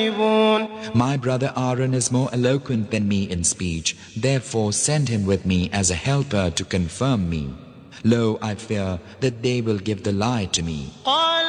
My brother Aaron is more eloquent than me in speech, therefore send him with me as a helper to confirm me. Lo, I fear that they will give the lie to me.